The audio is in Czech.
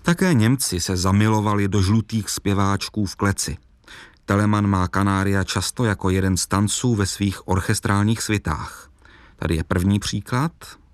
Také Němci se zamilovali do žlutých zpěváčků v kleci. Telemann má kanária často jako jeden z tanců ve svých orchestrálních svitách. Tady je první příklad.